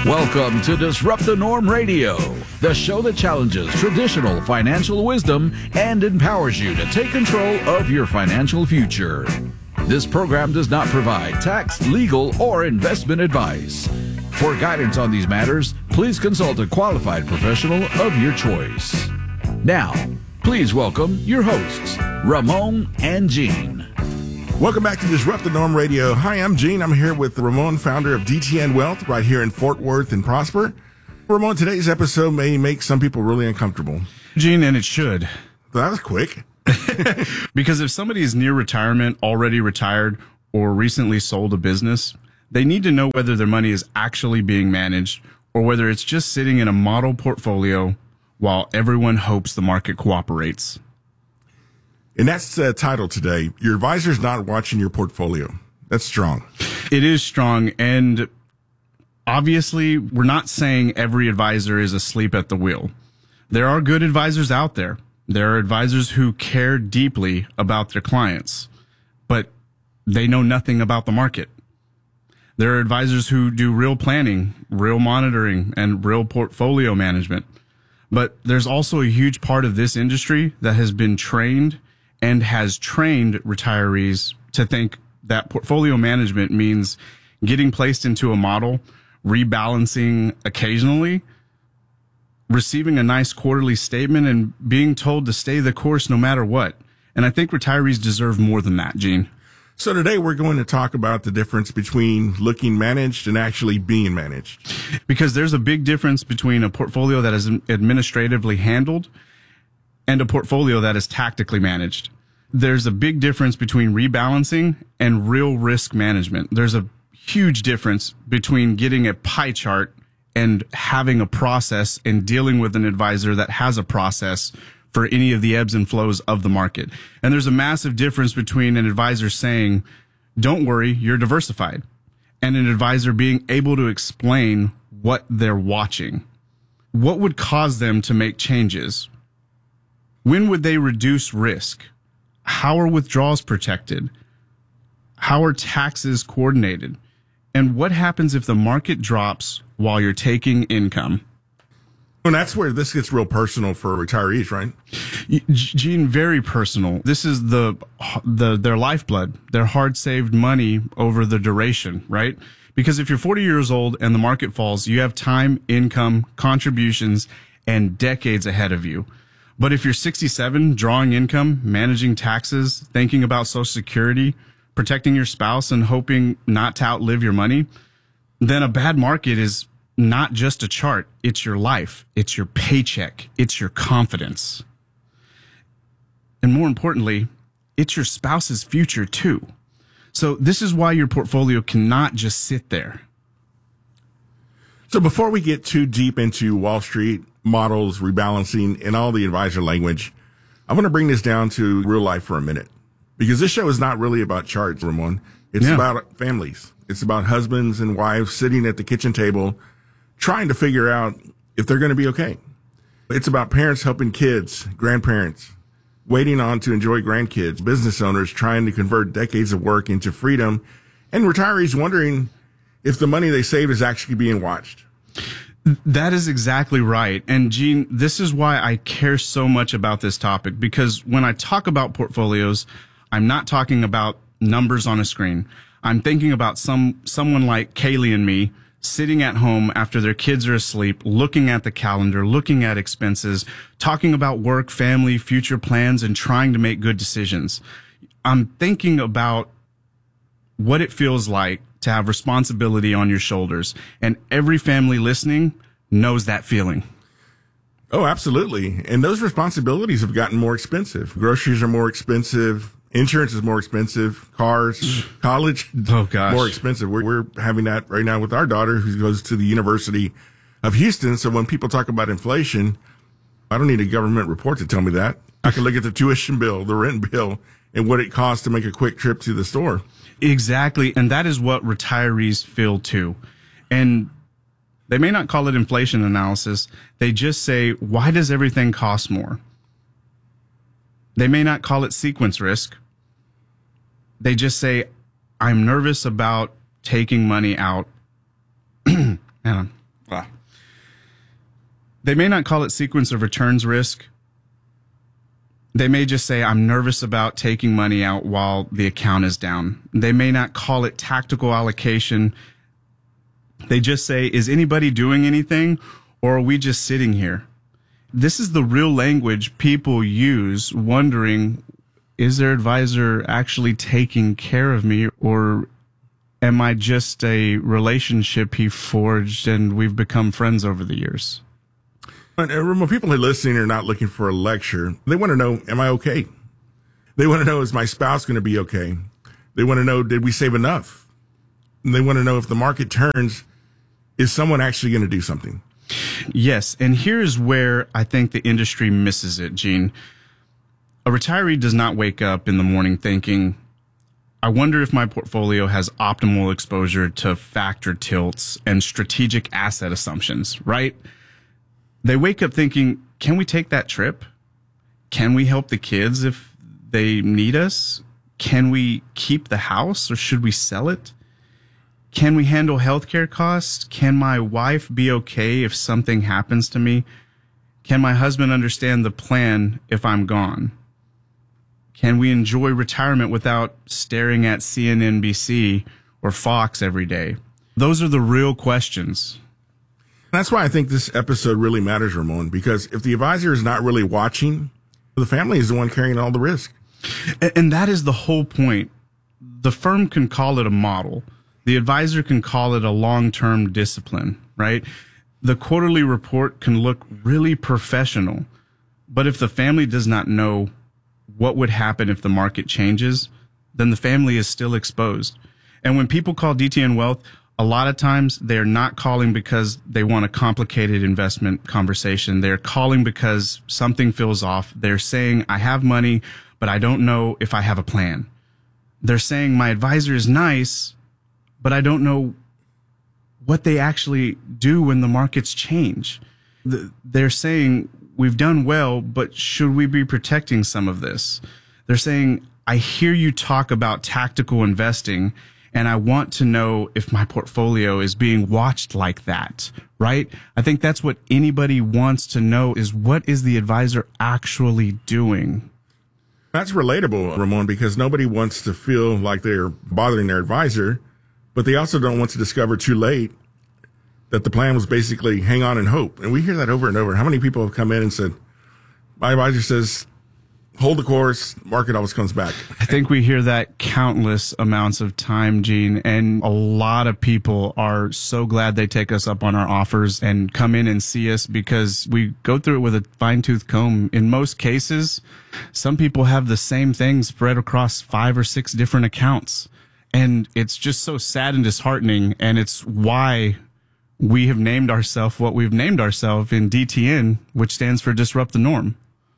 Welcome to Disrupt the Norm Radio, the show that challenges traditional financial wisdom and empowers you to take control of your financial future. This program does not provide tax, legal, or investment advice. For guidance on these matters, please consult a qualified professional of your choice. Now, please welcome your hosts, Ramon and Gene. Welcome back to Disrupt the Norm Radio. Hi, I'm Gene. I'm here with Ramon, founder of DTN Wealth, right here in Fort Worth and Prosper. Ramon, today's episode may make some people really uncomfortable. Gene, and it should. That was quick. Because if somebody is near retirement, already retired, or recently sold a business, they need to know whether their money is actually being managed or whether it's just sitting in a model portfolio while everyone hopes the market cooperates. And that's the title today. Your advisor's not watching your portfolio. That's strong. It is strong. And obviously, we're not saying every advisor is asleep at the wheel. There are good advisors out there. There are advisors who care deeply about their clients, but they know nothing about the market. There are advisors who do real planning, real monitoring, and real portfolio management. But there's also a huge part of this industry that has been trained and has trained retirees to think that portfolio management means getting placed into a model, rebalancing occasionally, receiving a nice quarterly statement, and being told to stay the course no matter what. And I think retirees deserve more than that, Gene. So today we're going to talk about the difference between looking managed and actually being managed. Because there's a big difference between a portfolio that is administratively handled and a portfolio that is tactically managed. There's a big difference between rebalancing and real risk management. There's a huge difference between getting a pie chart and having a process and dealing with an advisor that has a process for any of the ebbs and flows of the market. And there's a massive difference between an advisor saying, don't worry, you're diversified, and an advisor being able to explain what they're watching. What would cause them to make changes? When would they reduce risk? How are withdrawals protected? How are taxes coordinated? And what happens if the market drops while you're taking income? And that's where this gets real personal for retirees, right? Gene, very personal. This is their lifeblood, their hard-saved money over the duration, right? Because if you're 40 years old and the market falls, you have time, income, contributions, and decades ahead of you. But if you're 67, drawing income, managing taxes, thinking about Social Security, protecting your spouse, and hoping not to outlive your money, then a bad market is not just a chart. It's your life. It's your paycheck. It's your confidence. And more importantly, it's your spouse's future too. So this is why your portfolio cannot just sit there. So before we get too deep into Wall Street, models, rebalancing, and all the advisor language, I want to bring this down to real life for a minute. Because this show is not really about charts, Ramon. It's about families. It's about husbands and wives sitting at the kitchen table trying to figure out if they're going to be okay. It's about parents helping kids, grandparents, waiting on to enjoy grandkids, business owners trying to convert decades of work into freedom, and retirees wondering if the money they save is actually being watched. That is exactly right. And Gene, this is why I care so much about this topic, because when I talk about portfolios, I'm not talking about numbers on a screen. I'm thinking about someone like Kaylee and me sitting at home after their kids are asleep, looking at the calendar, looking at expenses, talking about work, family, future plans, and trying to make good decisions. I'm thinking about what it feels like to have responsibility on your shoulders. And every family listening knows that feeling. Oh, absolutely. And those responsibilities have gotten more expensive. Groceries are more expensive. Insurance is more expensive. Cars, college, more expensive. We're having that right now with our daughter who goes to the University of Houston. So when people talk about inflation, I don't need a government report to tell me that. I can look at the tuition bill, the rent bill, and what it costs to make a quick trip to the store. Exactly. And that is what retirees feel too. And they may not call it inflation analysis. They just say, why does everything cost more? They may not call it sequence risk. They just say, I'm nervous about taking money out. They may not call it sequence of returns risk. They may just say, I'm nervous about taking money out while the account is down. They may not call it tactical allocation. They just say, is anybody doing anything, or are we just sitting here? This is the real language people use, wondering, is their advisor actually taking care of me, or am I just a relationship he forged and we've become friends over the years? And when people are listening are not looking for a lecture. They want to know, am I okay? They want to know, is my spouse going to be okay? They want to know, did we save enough? And they want to know, if the market turns, is someone actually going to do something? Yes, and here's where I think the industry misses it, Gene. A retiree does not wake up in the morning thinking, I wonder if my portfolio has optimal exposure to factor tilts and strategic asset assumptions, right? They wake up thinking, can we take that trip? Can we help the kids if they need us? Can we keep the house, or should we sell it? Can we handle healthcare costs? Can my wife be okay if something happens to me? Can my husband understand the plan if I'm gone? Can we enjoy retirement without staring at CNNBC or Fox every day? Those are the real questions. That's why I think this episode really matters, Ramon, because if the advisor is not really watching, the family is the one carrying all the risk. And that is the whole point. The firm can call it a model. The advisor can call it a long-term discipline, right? The quarterly report can look really professional, but if the family does not know what would happen if the market changes, then the family is still exposed. And when people call DTN Wealth, a lot of times they're not calling because they want a complicated investment conversation. They're calling because something feels off. They're saying, I have money, but I don't know if I have a plan. They're saying, my advisor is nice, but I don't know what they actually do when the markets change. They're saying, we've done well, but should we be protecting some of this? They're saying, I hear you talk about tactical investing, and I want to know if my portfolio is being watched like that, right? I think that's what anybody wants to know, is what is the advisor actually doing? That's relatable, Ramon, because nobody wants to feel like they're bothering their advisor, but they also don't want to discover too late that the plan was basically hang on and hope. And we hear that over and over. How many people have come in and said, my advisor says, hold the course, market always comes back. I think we hear that countless amounts of time, Gene, and a lot of people are so glad they take us up on our offers and come in and see us, because we go through it with a fine-tooth comb. In most cases, some people have the same thing spread across 5 or 6 different accounts. And it's just so sad and disheartening, and it's why we have named ourselves what we've named ourselves in DTN, which stands for Disrupt the Norm.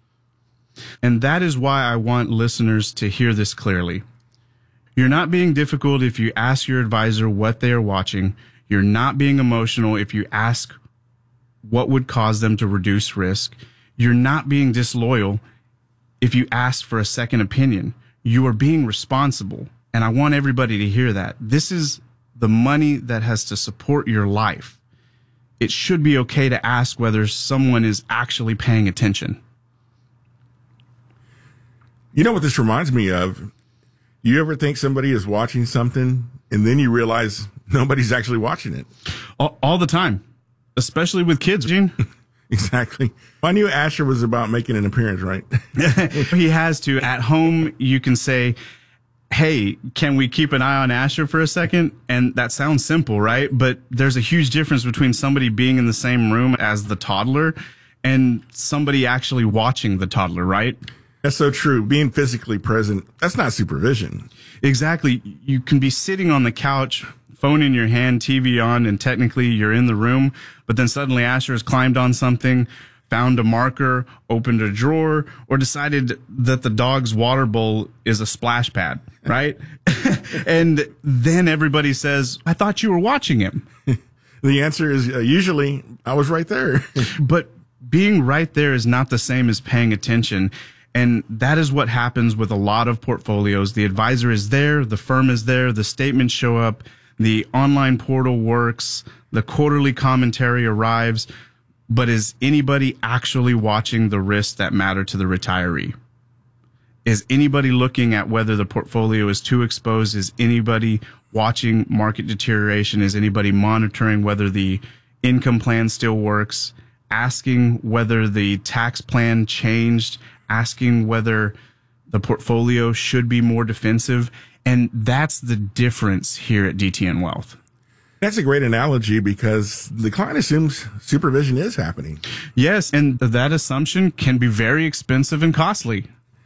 And that is why I want listeners to hear this clearly. You're not being difficult if you ask your advisor what they are watching. You're not being emotional if you ask what would cause them to reduce risk. You're not being disloyal if you ask for a second opinion. You are being responsible. And I want everybody to hear that. This is the money that has to support your life. It should be okay to ask whether someone is actually paying attention. You know what this reminds me of? You ever think somebody is watching something and then you realize nobody's actually watching it? All the time, especially with kids, Gene. Exactly. I knew Asher was about making an appearance, right? He has to. At home, you can say, hey, can we keep an eye on Asher for a second? And that sounds simple, right? But there's a huge difference between somebody being in the same room as the toddler and somebody actually watching the toddler, right? That's so true. Being physically present, that's not supervision. Exactly. You can be sitting on the couch, phone in your hand, TV on, and technically you're in the room, but then suddenly Asher has climbed on something, found a marker, opened a drawer, or decided that the dog's water bowl is a splash pad, right? And then everybody says, I thought you were watching him. The answer is usually, I was right there. But being right there is not the same as paying attention. And that is what happens with a lot of portfolios. The advisor is there, the firm is there, the statements show up, the online portal works, the quarterly commentary arrives, but is anybody actually watching the risks that matter to the retiree? Is anybody looking at whether the portfolio is too exposed? Is anybody watching market deterioration? Is anybody monitoring whether the income plan still works? Asking whether the tax plan changed? Asking whether the portfolio should be more defensive? And that's the difference here at DTN Wealth. That's a great analogy because the client assumes supervision is happening. Yes, and that assumption can be very expensive and costly.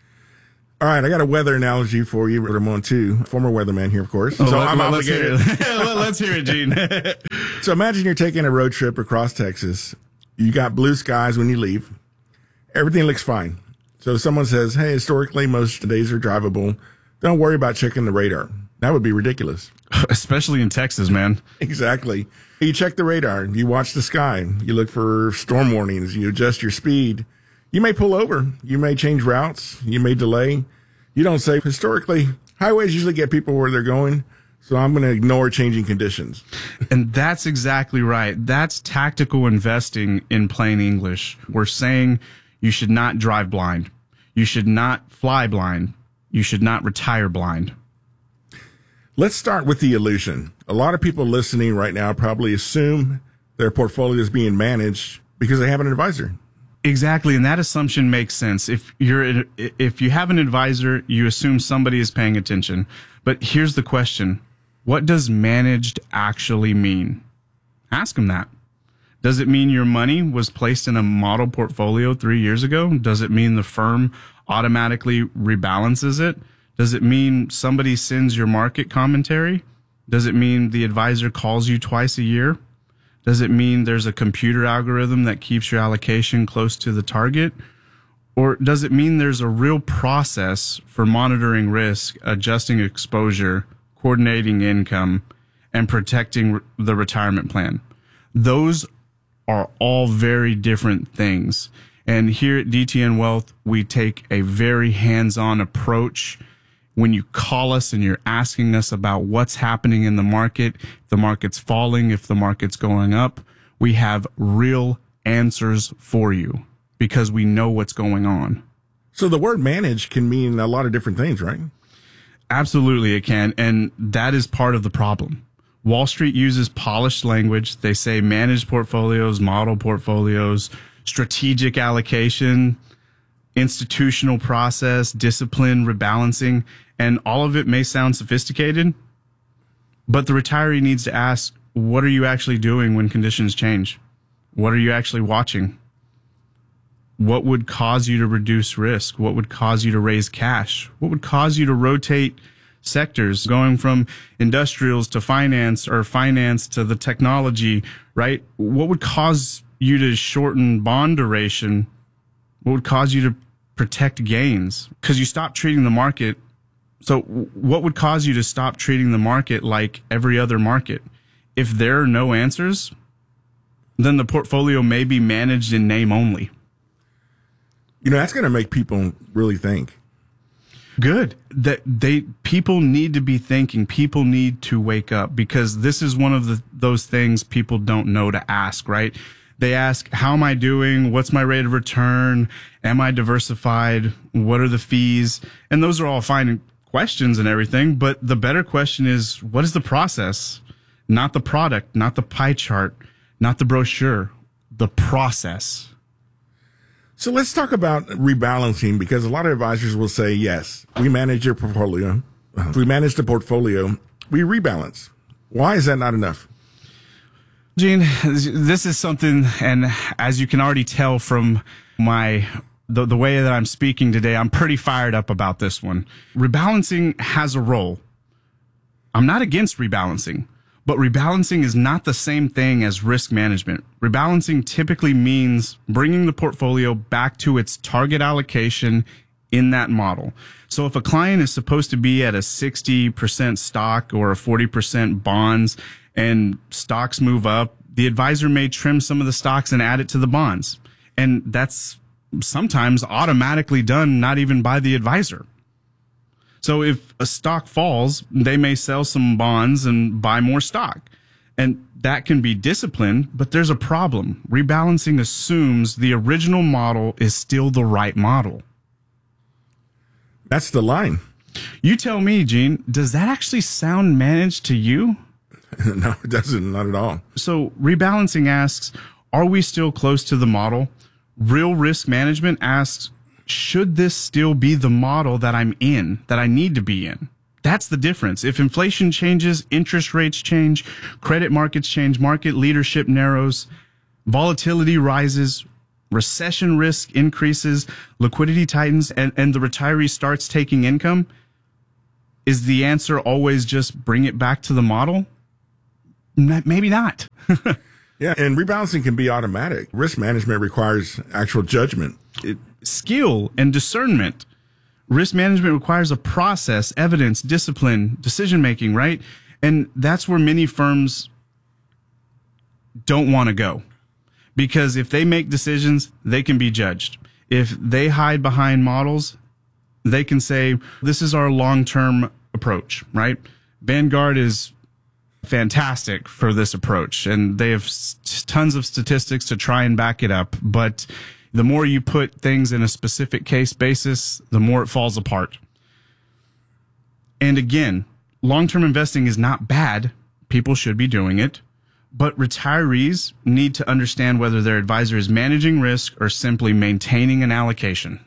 All right, I got a weather analogy for you, Ramon, too. Former weatherman here, of course. So I'm obligated. Let's hear it, Gene. So imagine you're taking a road trip across Texas. You got blue skies when you leave. Everything looks fine. So someone says, hey, historically, most days are drivable. Don't worry about checking the radar. That would be ridiculous. Especially in Texas, man. Exactly. You check the radar. You watch the sky. You look for storm warnings. You adjust your speed. You may pull over. You may change routes. You may delay. You don't say, historically, highways usually get people where they're going, so I'm going to ignore changing conditions. And that's exactly right. That's tactical investing in plain English. We're saying you should not drive blind. You should not fly blind. You should not retire blind. Let's start with the illusion. A lot of people listening right now probably assume their portfolio is being managed because they have an advisor. Exactly, and that assumption makes sense. If you have an advisor, you assume somebody is paying attention. But here's the question. What does managed actually mean? Ask them that. Does it mean your money was placed in a model portfolio 3 years ago? Does it mean the firm automatically rebalances it? Does it mean somebody sends your market commentary? Does it mean the advisor calls you twice a year? Does it mean there's a computer algorithm that keeps your allocation close to the target? Or does it mean there's a real process for monitoring risk, adjusting exposure, coordinating income, and protecting the retirement plan? Those are all very different things. And here at DTN Wealth, we take a very hands-on approach. When you call us and you're asking us about what's happening in the market, if the market's falling, if the market's going up, we have real answers for you because we know what's going on. So the word manage can mean a lot of different things, right? Absolutely, it can. And that is part of the problem. Wall Street uses polished language. They say managed portfolios, model portfolios, strategic allocation, institutional process, discipline, rebalancing, and all of it may sound sophisticated, but the retiree needs to ask, what are you actually doing when conditions change? What are you actually watching? What would cause you to reduce risk? What would cause you to raise cash? What would cause you to rotate sectors, going from industrials to finance or finance to the technology, right? What would cause you to shorten bond duration? What would cause you to protect gains? Because you stop treating the market. So what would cause you to stop treating the market like every other market? If there are no answers, then the portfolio may be managed in name only. You know, that's going to make people really think. Good. People need to be thinking. People need to wake up because this is one of those things people don't know to ask, right? They ask, how am I doing? What's my rate of return? Am I diversified? What are the fees? And those are all fine questions and everything. But the better question is, what is the process? Not the product, not the pie chart, not the brochure, the process. So let's talk about rebalancing because a lot of advisors will say, yes, we manage your portfolio. We manage the portfolio. We rebalance. Why is that not enough? Gene, this is something, and as you can already tell from the way that I'm speaking today, I'm pretty fired up about this one. Rebalancing has a role. I'm not against rebalancing, but rebalancing is not the same thing as risk management. Rebalancing typically means bringing the portfolio back to its target allocation in that model. So if a client is supposed to be at a 60% stock or a 40% bonds, and stocks move up, the advisor may trim some of the stocks and add it to the bonds. And that's sometimes automatically done, not even by the advisor. So if a stock falls, they may sell some bonds and buy more stock. And that can be disciplined, but there's a problem. Rebalancing assumes the original model is still the right model. That's the line. You tell me, Gene, does that actually sound managed to you? No, it doesn't. Not at all. So rebalancing asks, are we still close to the model? Real risk management asks, should this still be the model that I'm in, that I need to be in? That's the difference. If inflation changes, interest rates change, credit markets change, market leadership narrows, volatility rises, recession risk increases, liquidity tightens, and the retiree starts taking income, is the answer always just bring it back to the model? Maybe not. Yeah, and rebalancing can be automatic. Risk management requires actual judgment. Skill and discernment. Risk management requires a process, evidence, discipline, decision-making, right? And that's where many firms don't want to go. Because if they make decisions, they can be judged. If they hide behind models, they can say, this is our long-term approach, right? Vanguard is fantastic for this approach, and they have tons of statistics to try and back it up. But the more you put things in a specific case basis, the more it falls apart. And again, long-term investing is not bad. People should be doing it. But retirees need to understand whether their advisor is managing risk or simply maintaining an allocation.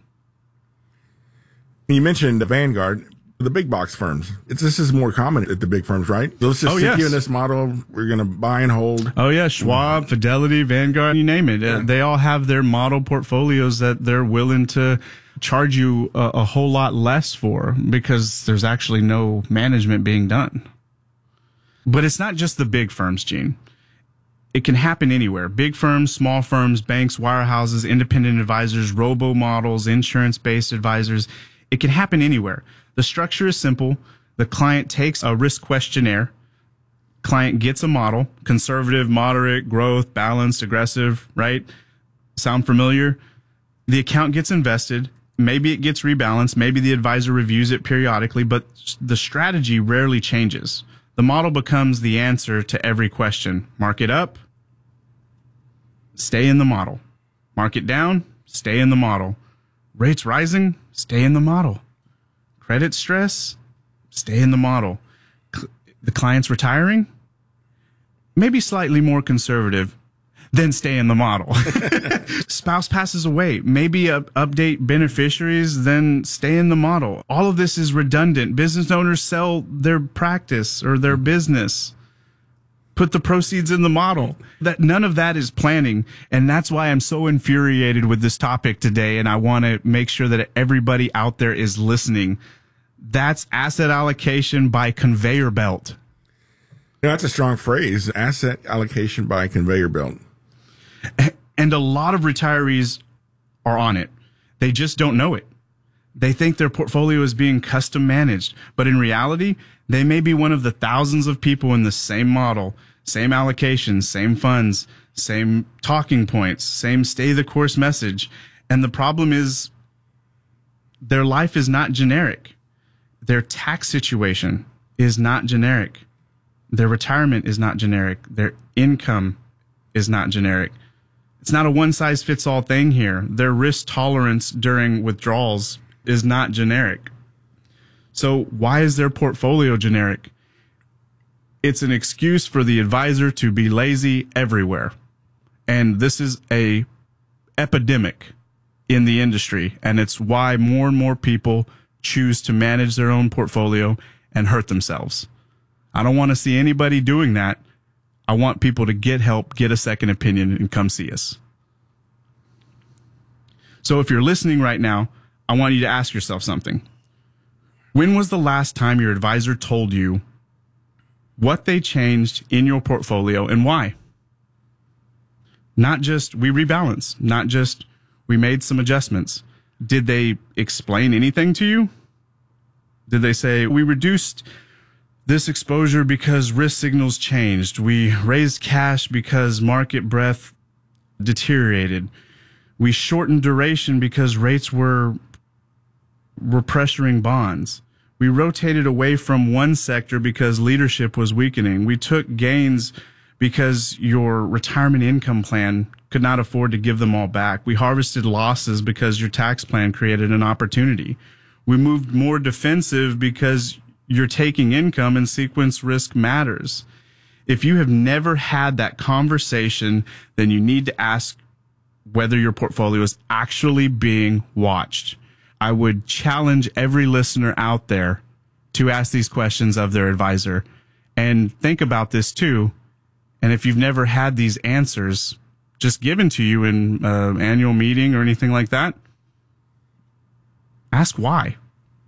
You mentioned the Vanguard, the big box firms. This is more common at the big firms, right? Let's just stick you in this model. We're going to buy and hold. Oh, yeah. Schwab, Fidelity, Vanguard, you name it. Yeah. They all have their model portfolios that they're willing to charge you a whole lot less for because there's actually no management being done. But it's not just the big firms, Gene. It can happen anywhere. Big firms, small firms, banks, wirehouses, independent advisors, robo models, insurance-based advisors. It can happen anywhere. The structure is simple. The client takes a risk questionnaire. Client gets a model, conservative, moderate, growth, balanced, aggressive, right? Sound familiar? The account gets invested. Maybe it gets rebalanced. Maybe the advisor reviews it periodically, but the strategy rarely changes. The model becomes the answer to every question. Market up, stay in the model. Market down, stay in the model. Rates rising, stay in the model. Credit stress, stay in the model. The client's retiring, maybe slightly more conservative, then stay in the model. Spouse passes away, maybe update beneficiaries, then stay in the model. All of this is redundant. Business owners sell their practice or their business, put the proceeds in the model. That none of that is planning, and that's why I'm so infuriated with this topic today, and I want to make sure that everybody out there is listening. That's asset allocation by conveyor belt. That's a strong phrase, asset allocation by conveyor belt. And a lot of retirees are on it. They just don't know it. They think their portfolio is being custom managed, but in reality, they may be one of the thousands of people in the same model, same allocations, same funds, same talking points, same stay the course message. And the problem is their life is not generic. Their tax situation is not generic. Their retirement is not generic. Their income is not generic. It's not a one-size-fits-all thing here. Their risk tolerance during withdrawals is not generic. So why is their portfolio generic? It's an excuse for the advisor to be lazy everywhere. And this is a epidemic in the industry. And it's why more and more people choose to manage their own portfolio and hurt themselves. I don't want to see anybody doing that. I want people to get help, get a second opinion, and come see us. So if you're listening right now, I want you to ask yourself something. When was the last time your advisor told you what they changed in your portfolio and why? Not just we rebalanced, not just we made some adjustments. Did they explain anything to you? Did they say, we reduced this exposure because risk signals changed. We raised cash because market breadth deteriorated. We shortened duration because rates were pressuring bonds. We rotated away from one sector because leadership was weakening. We took gains because your retirement income plan could not afford to give them all back. We harvested losses because your tax plan created an opportunity. We moved more defensive because you're taking income and sequence risk matters. If you have never had that conversation, then you need to ask whether your portfolio is actually being watched. I would challenge every listener out there to ask these questions of their advisor and think about this too. And if you've never had these answers just given to you in an annual meeting or anything like that, ask why.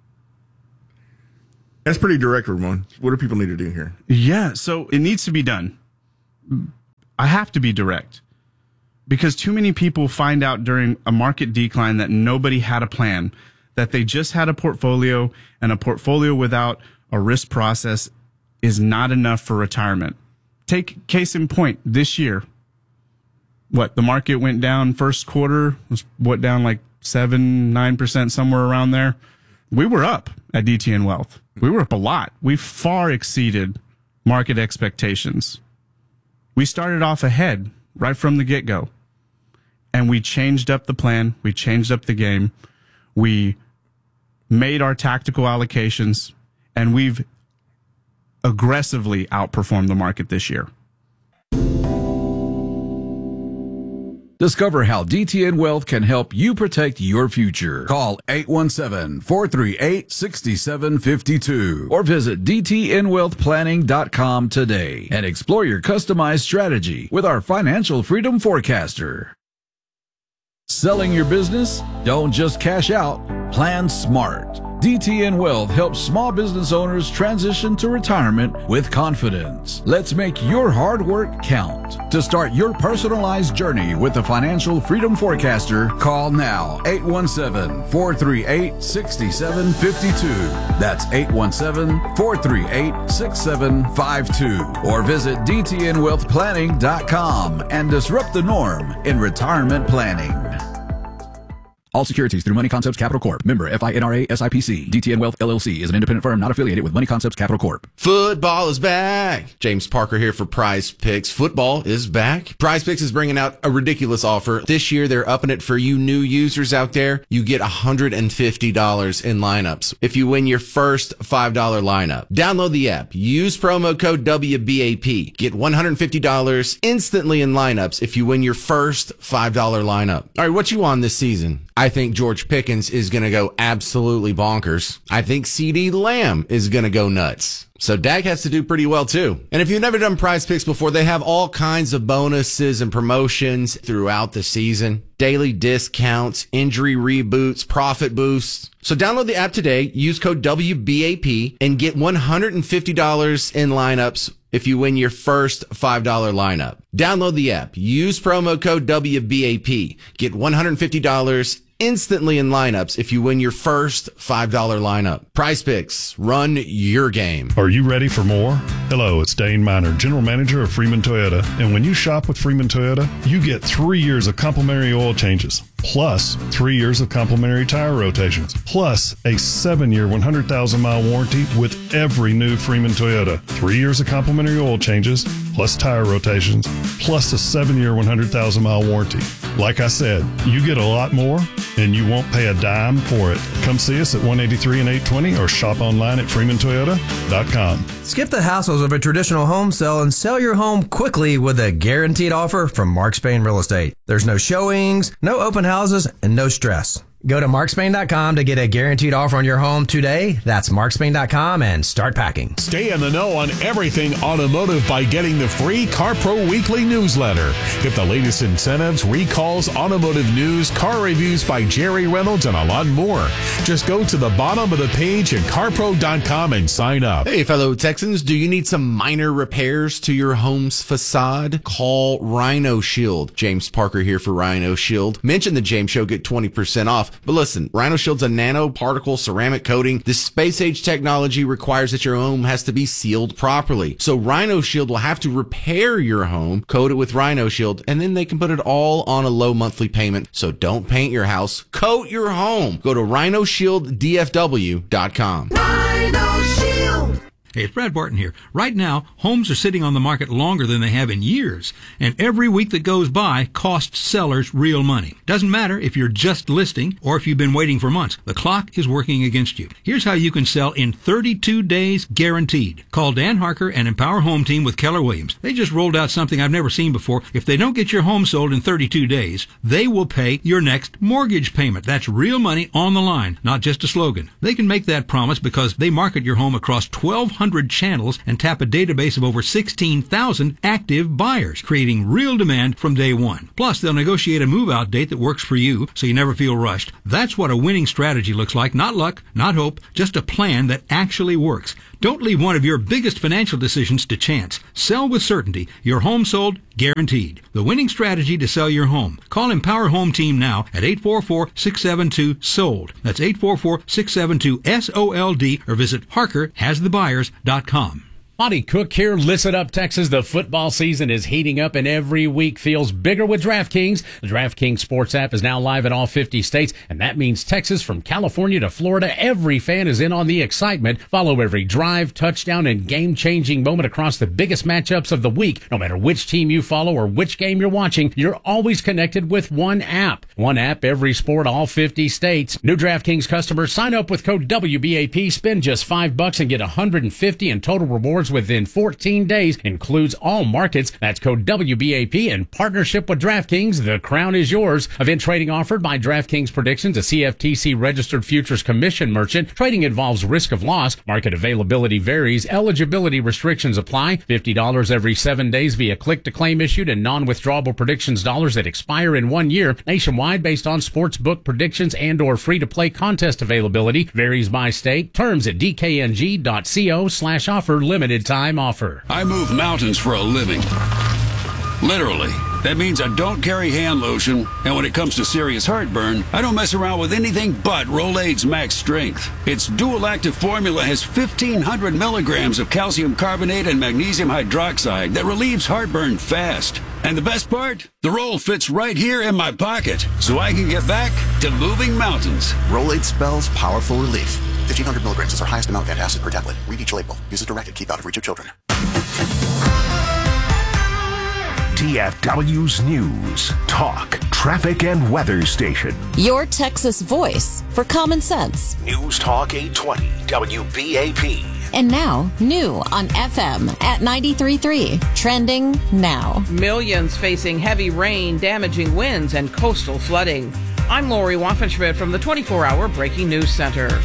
That's pretty direct, Ramon. What do people need to do here? Yeah, so it needs to be done. I have to be direct because too many people find out during a market decline that nobody had a plan, that they just had a portfolio, and a portfolio without a risk process is not enough for retirement. Take case in point, this year, the market went down first quarter, was down like 7-9%, somewhere around there. We were up at DTN Wealth. We were up a lot. We far exceeded market expectations. We started off ahead right from the get-go. And we changed up the plan. We changed up the game. We made our tactical allocations. And we've aggressively outperformed the market this year. Discover how DTN Wealth can help you protect your future. Call 817-438-6752 or visit dtnwealthplanning.com today and explore your customized strategy with our Financial Freedom Forecaster. Selling your business? Don't just cash out. Plan smart. DTN Wealth helps small business owners transition to retirement with confidence. Let's make your hard work count. To start your personalized journey with the Financial Freedom Forecaster, call now 817-438-6752. That's 817-438-6752. Or visit dtnwealthplanning.com and disrupt the norm in retirement planning. All securities through Money Concepts Capital Corp. Member FINRA SIPC. DTN Wealth LLC is an independent firm not affiliated with Money Concepts Capital Corp. Football is back. James Parker here for Prize Picks. Football is back. Prize Picks is bringing out a ridiculous offer. This year, they're upping it for you new users out there. You get $150 in lineups if you win your first $5 lineup. Download the app. Use promo code WBAP. Get $150 instantly in lineups if you win your first $5 lineup. All right, what you on this season? I think George Pickens is going to go absolutely bonkers. I think CeeDee Lamb is going to go nuts. So Dak has to do pretty well too. And if you've never done Prize Picks before, they have all kinds of bonuses and promotions throughout the season. Daily discounts, injury reboots, profit boosts. So download the app today, use code WBAP, and get $150 in lineups if you win your first $5 lineup. Download the app, use promo code WBAP, get $150 instantly in lineups if you win your first $5 lineup. Prize Picks, run your game. Are you ready for more? Hello, it's Dane Miner, General Manager of Freeman Toyota. And when you shop with Freeman Toyota, you get 3 years of complimentary oil changes, plus 3 years of complimentary tire rotations, plus a 7-year, 100,000-mile warranty with every new Freeman Toyota. 3 years of complimentary oil changes, plus tire rotations, plus a 7-year, 100,000-mile warranty. Like I said, you get a lot more, and you won't pay a dime for it. Come see us at 183 and 820 or shop online at freemantoyota.com. Skip the hassles of a traditional home sale and sell your home quickly with a guaranteed offer from Mark Spain Real Estate. There's no showings, no open houses, and no stress. Go to markspain.com to get a guaranteed offer on your home today. That's markspain.com and start packing. Stay in the know on everything automotive by getting the free CarPro Weekly newsletter. Get the latest incentives, recalls, automotive news, car reviews by Jerry Reynolds, and a lot more. Just go to the bottom of the page at carpro.com and sign up. Hey, fellow Texans, do you need some minor repairs to your home's facade? Call Rhino Shield. James Parker here for Rhino Shield. Mention the James Show, get 20% off. But listen, Rhino Shield's a nanoparticle ceramic coating. This space-age technology requires that your home has to be sealed properly. So Rhino Shield will have to repair your home, coat it with Rhino Shield, and then they can put it all on a low monthly payment. So don't paint your house, coat your home. Go to rhinoshielddfw.com. Rhino Shield. Hey, it's Brad Barton here. Right now, homes are sitting on the market longer than they have in years, and every week that goes by costs sellers real money. Doesn't matter if you're just listing or if you've been waiting for months. The clock is working against you. Here's how you can sell in 32 days guaranteed. Call Dan Harker and Empower Home Team with Keller Williams. They just rolled out something I've never seen before. If they don't get your home sold in 32 days, they will pay your next mortgage payment. That's real money on the line, not just a slogan. They can make that promise because they market your home across 1,200 channels and tap a database of over 16,000 active buyers, creating real demand from day one. Plus, they'll negotiate a move-out date that works for you so you never feel rushed. That's what a winning strategy looks like. Not luck, not hope, just a plan that actually works. Don't leave one of your biggest financial decisions to chance. Sell with certainty. Your home sold, guaranteed. The winning strategy to sell your home. Call Empower Home Team now at 844-672-SOLD. That's 844-672-SOLD, or visit HarkerHasTheBuyers.com. Monty Cook here. Listen up, Texas. The football season is heating up and every week feels bigger with DraftKings. The DraftKings Sports app is now live in all 50 states, and that means Texas from California to Florida. Every fan is in on the excitement. Follow every drive, touchdown, and game-changing moment across the biggest matchups of the week. No matter which team you follow or which game you're watching, you're always connected with one app. One app, every sport, all 50 states. New DraftKings customers, sign up with code WBAP, spend just $5 and get $150 in total rewards within 14 days. Includes all markets. That's code WBAP in partnership with DraftKings. The crown is yours. Event trading offered by DraftKings Predictions, a CFTC registered futures commission merchant. Trading involves risk of loss. Market availability varies. Eligibility restrictions apply. $50 every 7 days via click-to-claim issued and non-withdrawable predictions dollars that expire in 1 year. Nationwide based on sportsbook predictions and or free-to-play contest availability. Varies by state. Terms at dkng.co/offer. Limited time offer. I move mountains for a living. Literally. That means I don't carry hand lotion, and when it comes to serious heartburn, I don't mess around with anything but Rolaids Max Strength. Its dual active formula has 1,500 milligrams of calcium carbonate and magnesium hydroxide that relieves heartburn fast. And the best part? The roll fits right here in my pocket, so I can get back to moving mountains. Rolaids spells powerful relief. 1,500 milligrams is our highest amount of antacid per tablet. Read each label. Use as directed. Keep out of reach of children. TFW's News, Talk, Traffic, and Weather Station. Your Texas voice for common sense. News Talk 820, WBAP. And now, new on FM at 93.3. Trending now. Millions facing heavy rain, damaging winds, and coastal flooding. I'm Lori Waffenschmidt from the 24-hour Breaking News Center.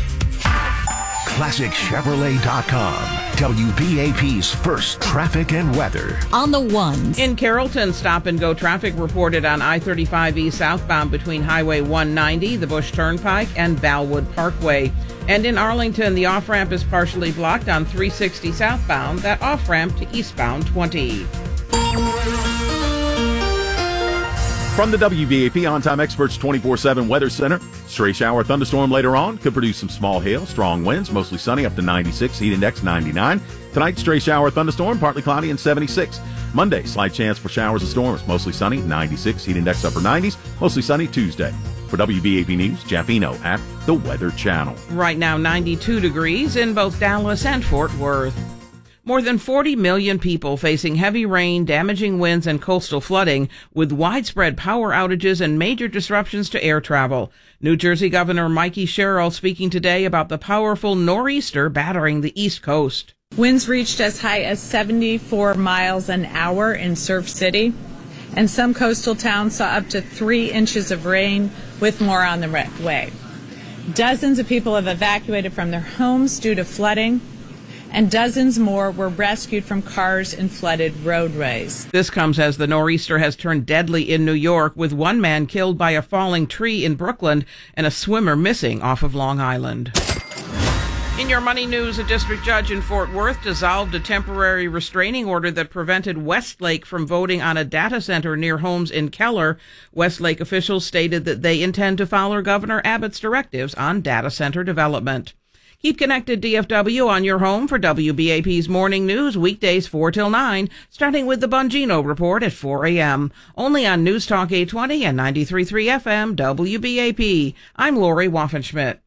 ClassicChevrolet.com, WBAP's first traffic and weather. On the ones. In Carrollton, stop-and-go traffic reported on I-35E southbound between Highway 190, the Bush Turnpike, and Bellwood Parkway. And in Arlington, the off-ramp is partially blocked on 360 southbound, that off-ramp to eastbound 20. From the WBAP On-Time Experts 24/7 Weather Center, stray shower thunderstorm later on could produce some small hail, strong winds, mostly sunny up to 96, heat index 99. Tonight, stray shower thunderstorm, partly cloudy and 76. Monday, slight chance for showers and storms, mostly sunny, 96, heat index upper 90s, mostly sunny Tuesday. For WBAP News, Jeff Eno at the Weather Channel. Right now, 92 degrees in both Dallas and Fort Worth. More than 40 million people facing heavy rain, damaging winds, and coastal flooding, with widespread power outages and major disruptions to air travel. New Jersey Governor Mikey Sherrill speaking today about the powerful nor'easter battering the East Coast. Winds reached as high as 74 miles an hour in Surf City, and some coastal towns saw up to 3 inches of rain, with more on the way. Dozens of people have evacuated from their homes due to flooding, and dozens more were rescued from cars in flooded roadways. This comes as the nor'easter has turned deadly in New York, with one man killed by a falling tree in Brooklyn and a swimmer missing off of Long Island. In your money news, a district judge in Fort Worth dissolved a temporary restraining order that prevented Westlake from voting on a data center near homes in Keller. Westlake officials stated that they intend to follow Governor Abbott's directives on data center development. Keep connected, DFW, on your home for WBAP's Morning News, weekdays 4 till 9, starting with the Bongino Report at 4 a.m. Only on News Talk 820 and 93.3 FM, WBAP. I'm Lori Waffenschmidt.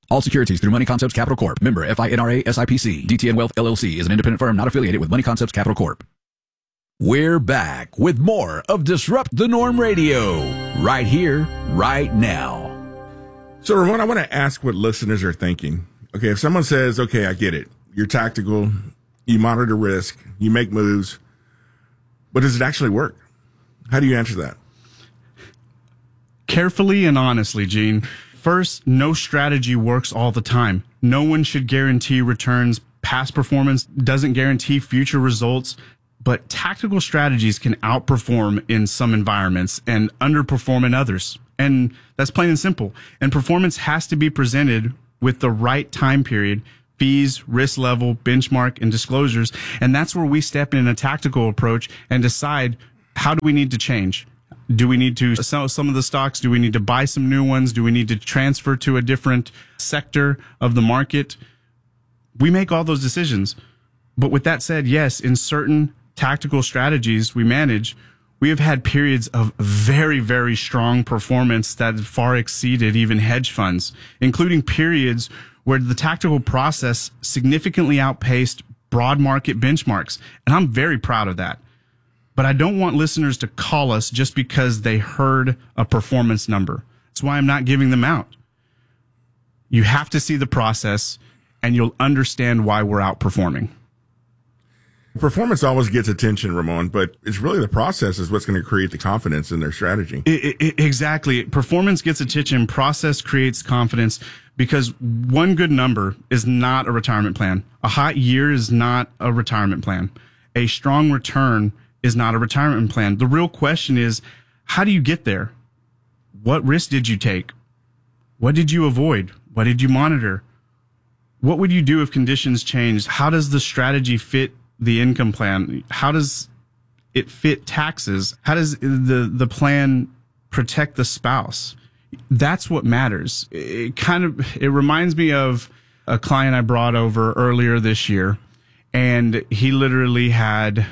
All securities through Money Concepts Capital Corp. Member FINRA SIPC. DTN Wealth LLC is an independent firm not affiliated with Money Concepts Capital Corp. We're back with more of Disrupt the Norm Radio right here, right now. So, Ramon, I want to ask what listeners are thinking. Okay, if someone says, okay, I get it. You're tactical. You monitor risk. You make moves. But does it actually work? How do you answer that? Carefully and honestly, Gene. First, no strategy works all the time. No one should guarantee returns. Past performance doesn't guarantee future results, but tactical strategies can outperform in some environments and underperform in others. And that's plain and simple. And performance has to be presented with the right time period, fees, risk level, benchmark, and disclosures. And that's where we step in a tactical approach and decide, how do we need to change? Do we need to sell some of the stocks? Do we need to buy some new ones? Do we need to transfer to a different sector of the market? We make all those decisions. But with that said, yes, in certain tactical strategies we manage, we have had periods of very, very strong performance that far exceeded even hedge funds, including periods where the tactical process significantly outpaced broad market benchmarks. And I'm very proud of that. But I don't want listeners to call us just because they heard a performance number. That's why I'm not giving them out. You have to see the process, and you'll understand why we're outperforming. Performance always gets attention, Ramon, but it's really the process is what's going to create the confidence in their strategy. Exactly. Performance gets attention. Process creates confidence, because one good number is not a retirement plan. A hot year is not a retirement plan. A strong return is not a retirement plan. The real question is, how do you get there? What risk did you take? What did you avoid? What did you monitor? What would you do if conditions changed? How does the strategy fit the income plan? How does it fit taxes? How does the plan protect the spouse? That's what matters. It reminds me of a client I brought over earlier this year, and he literally had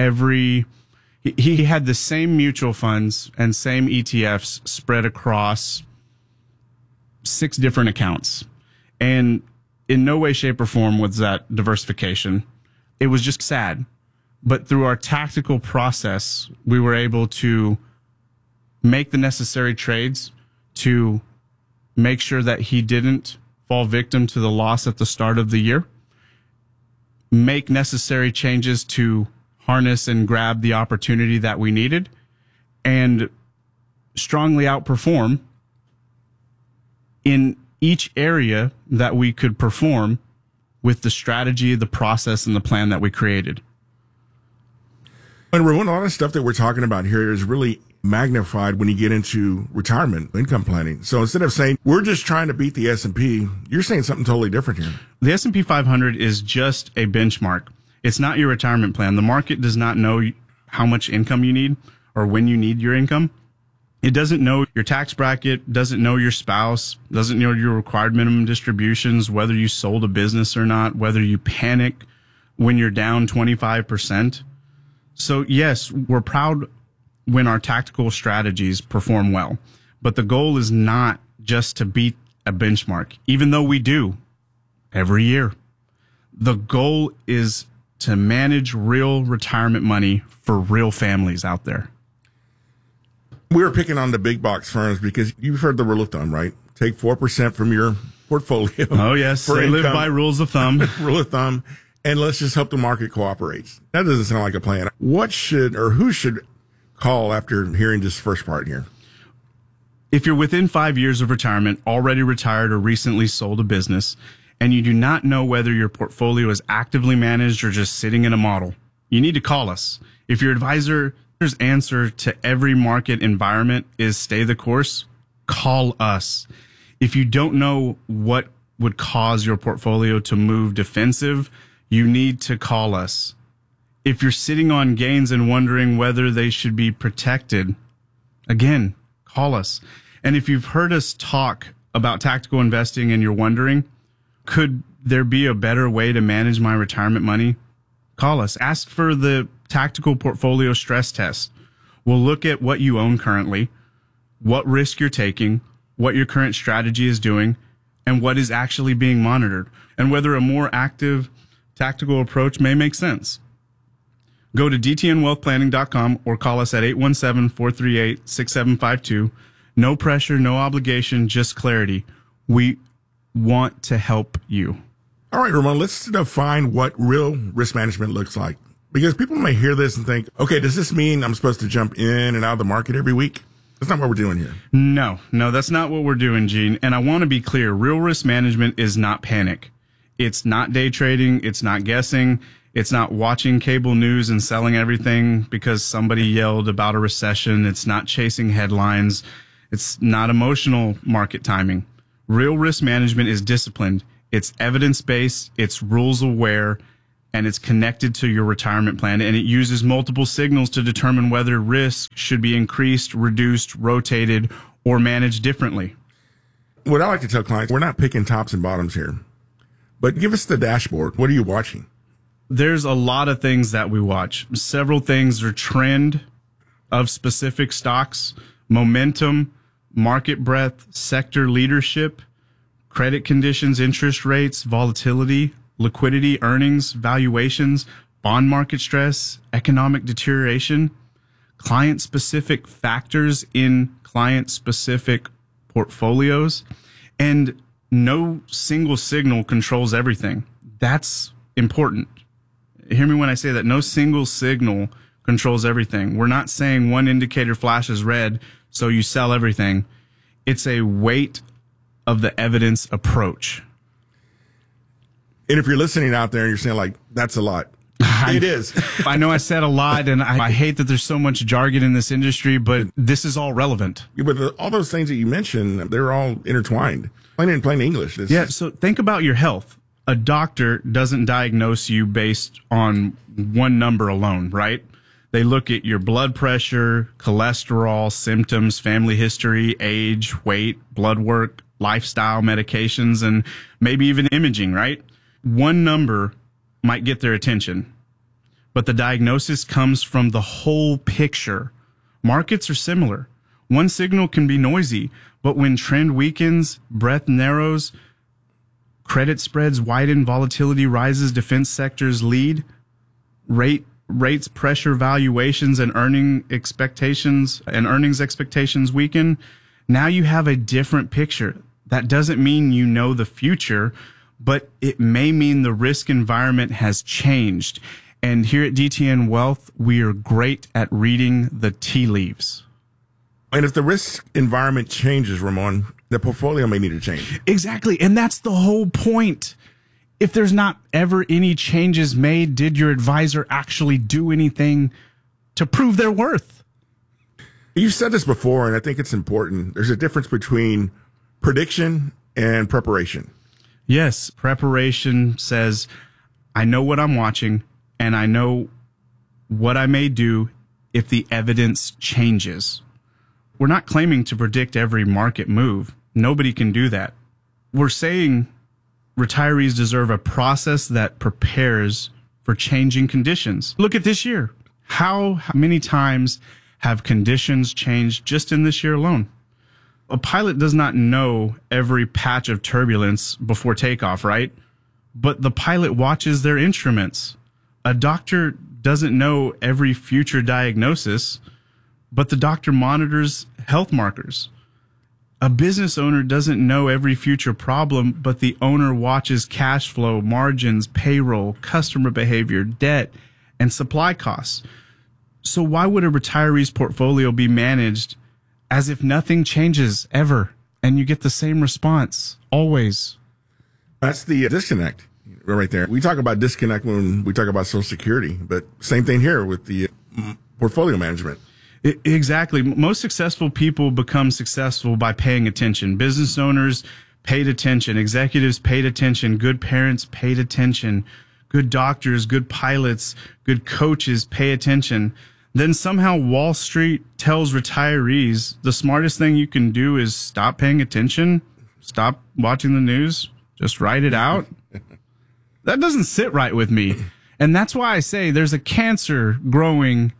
he had the same mutual funds and same ETFs spread across 6 different accounts. And in no way, shape, or form was that diversification. It was just sad. But through our tactical process, we were able to make the necessary trades to make sure that he didn't fall victim to the loss at the start of the year, make necessary changes to harness and grab the opportunity that we needed, and strongly outperform in each area that we could perform with the strategy, the process, and the plan that we created. And Ramon, a lot of stuff that we're talking about here is really magnified when you get into retirement income planning. So instead of saying we're just trying to beat the S&P, you're saying something totally different here. The S&P 500 is just a benchmark. It's not your retirement plan. The market does not know how much income you need or when you need your income. It doesn't know your tax bracket, doesn't know your spouse, doesn't know your required minimum distributions, whether you sold a business or not, whether you panic when you're down 25%. So yes, we're proud when our tactical strategies perform well, but the goal is not just to beat a benchmark, even though we do every year. The goal is to manage real retirement money for real families out there. We were picking on the big box firms because you've heard the rule of thumb, right? Take 4% from your portfolio. Oh, yes. They live by rules of thumb. Rule of thumb. And let's just hope the market cooperates. That doesn't sound like a plan. What should or who should call after hearing this first part here? If you're within 5 years of retirement, already retired, or recently sold a business, and you do not know whether your portfolio is actively managed or just sitting in a model, you need to call us. If your advisor's answer to every market environment is stay the course, call us. If you don't know what would cause your portfolio to move defensive, you need to call us. If you're sitting on gains and wondering whether they should be protected, again, call us. And if you've heard us talk about tactical investing and you're wondering, could there be a better way to manage my retirement money? Call us. Ask for the tactical portfolio stress test. We'll look at what you own currently, what risk you're taking, what your current strategy is doing, and what is actually being monitored, and whether a more active tactical approach may make sense. Go to dtnwealthplanning.com or call us at 817-438-6752. No pressure, no obligation, just clarity. We want to help you. All right, Ramon, let's define what real risk management looks like. Because people may hear this and think, okay, does this mean I'm supposed to jump in and out of the market every week? That's not what we're doing here. No, that's not what we're doing, Gene. And I want to be clear. Real risk management is not panic. It's not day trading. It's not guessing. It's not watching cable news and selling everything because somebody yelled about a recession. It's not chasing headlines. It's not emotional market timing. Real risk management is disciplined. It's evidence-based. It's rules-aware. And it's connected to your retirement plan, and it uses multiple signals to determine whether risk should be increased, reduced, rotated, or managed differently. What I like to tell clients, we're not picking tops and bottoms here, but give us the dashboard. What are you watching? There's a lot of things that we watch. Several things are trend of specific stocks, momentum, market breadth, sector leadership, credit conditions, interest rates, volatility, liquidity, earnings, valuations, bond market stress, economic deterioration, client-specific factors in client-specific portfolios, and no single signal controls everything. That's important. Hear me when I say that. No single signal controls everything. We're not saying one indicator flashes red, so you sell everything. It's a weight of the evidence approach. And if you're listening out there and you're saying, like, that's a lot. It is. I know I said a lot, and I hate that there's so much jargon in this industry, but this is all relevant. Yeah, but all those things that you mentioned, they're all intertwined. Plain English. So think about your health. A doctor doesn't diagnose you based on one number alone, right? They look at your blood pressure, cholesterol, symptoms, family history, age, weight, blood work, lifestyle, medications, and maybe even imaging, right? One number might get their attention, but the diagnosis comes from the whole picture. Markets are similar. One signal can be noisy, but when trend weakens, breadth narrows, credit spreads widen, volatility rises, defense sectors lead, rates pressure valuations, and earnings expectations weaken, now you have a different picture. That doesn't mean you know the future, but it may mean the risk environment has changed. And here at DTN Wealth, we are great at reading the tea leaves. And if the risk environment changes, Ramon, the portfolio may need to change. Exactly. And that's the whole point. If there's not ever any changes made, did your advisor actually do anything to prove their worth? You've said this before, and I think it's important. There's a difference between prediction and preparation. Yes, preparation says, I know what I'm watching, and I know what I may do if the evidence changes. We're not claiming to predict every market move. Nobody can do that. We're saying retirees deserve a process that prepares for changing conditions. Look at this year. How many times have conditions changed just in this year alone? A pilot does not know every patch of turbulence before takeoff, right? But the pilot watches their instruments. A doctor doesn't know every future diagnosis, but the doctor monitors health markers. A business owner doesn't know every future problem, but the owner watches cash flow, margins, payroll, customer behavior, debt, and supply costs. So why would a retiree's portfolio be managed as if nothing changes ever and you get the same response always? That's the disconnect right there. We talk about disconnect when we talk about Social Security, but same thing here with the portfolio management. Exactly. Most successful people become successful by paying attention. Business owners paid attention. Executives paid attention. Good parents paid attention. Good doctors, good pilots, good coaches pay attention. Then somehow Wall Street tells retirees the smartest thing you can do is stop paying attention, stop watching the news, just write it out. That doesn't sit right with me. And that's why I say there's a cancer growing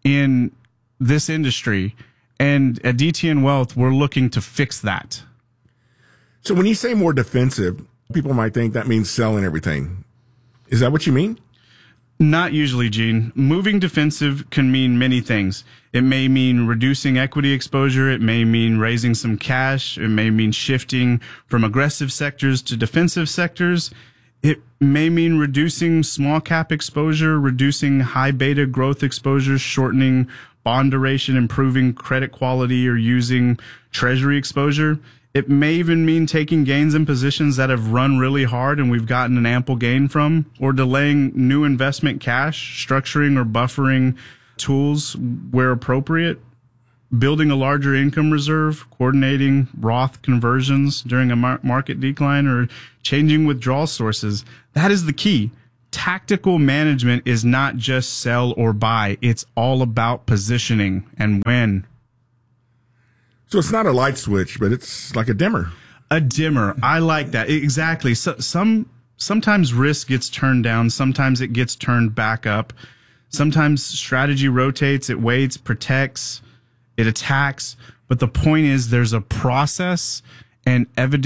in this industry. And at DTN Wealth, we're looking to fix that. So when you say more defensive, people might think that means selling everything. Is that what you mean? Not usually, Gene. Moving defensive can mean many things. It may mean reducing equity exposure. It may mean raising some cash. It may mean shifting from aggressive sectors to defensive sectors. It may mean reducing small cap exposure, reducing high beta growth exposure, shortening bond duration, improving credit quality, or using treasury exposure. It may even mean taking gains in positions that have run really hard and we've gotten an ample gain from, or delaying new investment cash, structuring or buffering tools where appropriate, building a larger income reserve, coordinating Roth conversions during a market decline, or changing withdrawal sources. That is the key. Tactical management is not just sell or buy. It's all about positioning and when. So it's not a light switch, but it's like a dimmer. A dimmer. I like that. Exactly. So sometimes risk gets turned down. Sometimes it gets turned back up. Sometimes strategy rotates, it waits, protects, it attacks. But the point is there's a process and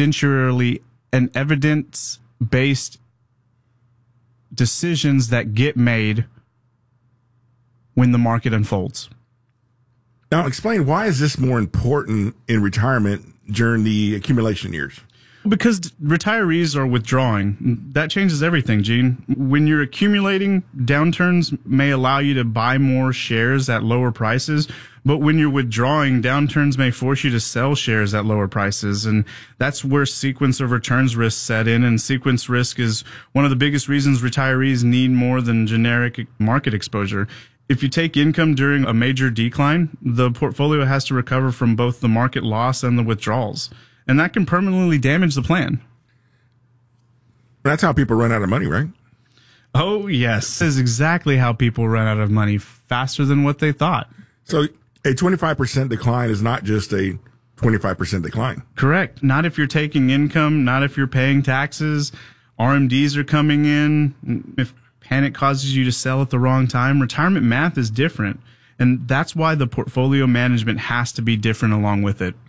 evidence-based decisions that get made when the market unfolds. Now, explain, why is this more important in retirement during the accumulation years? Because retirees are withdrawing. That changes everything, Gene. When you're accumulating, downturns may allow you to buy more shares at lower prices. But when you're withdrawing, downturns may force you to sell shares at lower prices. And that's where sequence of returns risk set in. And sequence risk is one of the biggest reasons retirees need more than generic market exposure. If you take income during a major decline, the portfolio has to recover from both the market loss and the withdrawals. And that can permanently damage the plan. That's how people run out of money, right? Oh, yes. This is exactly how people run out of money, faster than what they thought. So a 25% decline is not just a 25% decline. Correct. Not if you're taking income, not if you're paying taxes. RMDs are coming in. If panic causes you to sell at the wrong time, retirement math is different. And that's why the portfolio management has to be different along with it.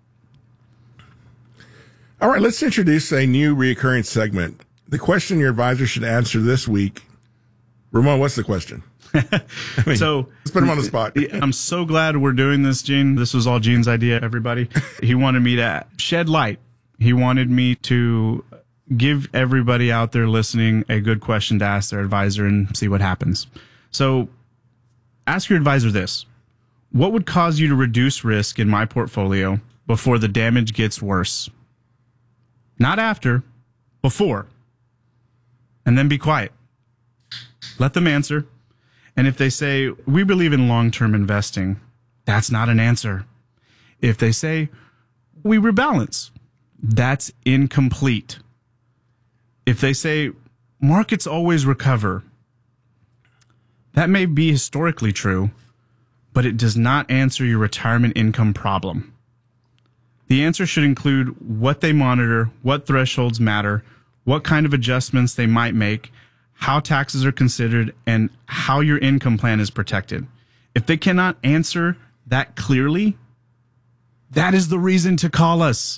All right, let's introduce a new recurring segment. The question your advisor should answer this week. Ramon, what's the question? So let's put him on the spot. I'm so glad we're doing this, Gene. This was all Gene's idea, everybody. He wanted me to shed light. He wanted me to give everybody out there listening a good question to ask their advisor and see what happens. So ask your advisor this. What would cause you to reduce risk in my portfolio before the damage gets worse? Not after, before. And then be quiet. Let them answer. And if they say, we believe in long-term investing, that's not an answer. If they say, we rebalance, that's incomplete. If they say, markets always recover, that may be historically true, but it does not answer your retirement income problem. The answer should include what they monitor, what thresholds matter, what kind of adjustments they might make, how taxes are considered, and how your income plan is protected. If they cannot answer that clearly, that is the reason to call us.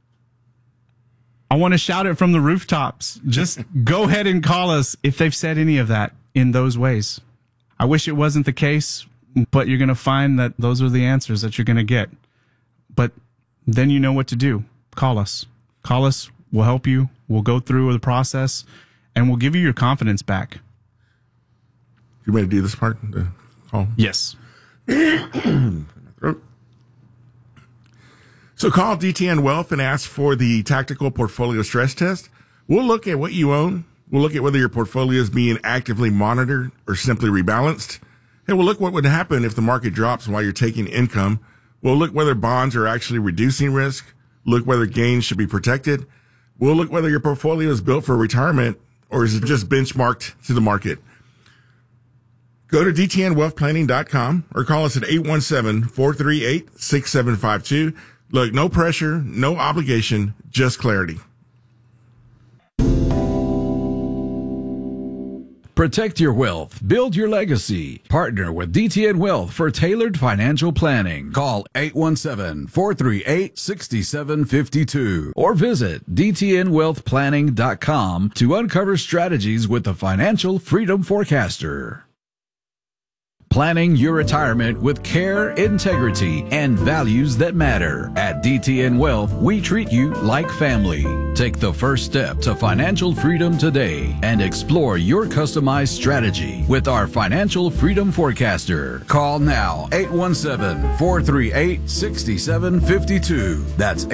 I want to shout it from the rooftops. Just go ahead and call us if they've said any of that in those ways. I wish it wasn't the case, but you're going to find that those are the answers that you're going to get. But then you know what to do. Call us. Call us. We'll help you. We'll go through the process, and we'll give you your confidence back. You ready to do this part? The call? Yes. So call DTN Wealth and ask for the tactical portfolio stress test. We'll look at what you own. We'll look at whether your portfolio is being actively monitored or simply rebalanced. And we'll look what would happen if the market drops while you're taking income. We'll look whether bonds are actually reducing risk. Look whether gains should be protected. We'll look whether your portfolio is built for retirement or is it just benchmarked to the market. Go to dtnwealthplanning.com or call us at 817-438-6752. Look, no pressure, no obligation, just clarity. Protect your wealth. Build your legacy. Partner with DTN Wealth for tailored financial planning. Call 817-438-6752 or visit dtnwealthplanning.com to uncover strategies with the Financial Freedom Forecaster. Planning your retirement with care, integrity, and values that matter. At DTN Wealth, we treat you like family. Take the first step to financial freedom today and explore your customized strategy with our Financial Freedom Forecaster. Call now, 817-438-6752. That's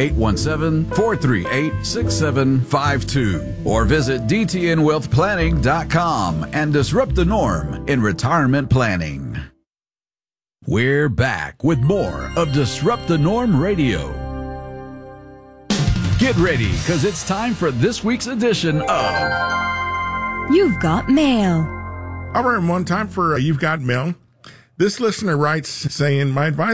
817-438-6752. Or visit dtnwealthplanning.com and disrupt the norm in retirement planning. We're back with more of Disrupt the Norm Radio. Get ready, because it's time for this week's edition of You've Got Mail. All right, one time for You've Got Mail. This listener writes saying, my advisor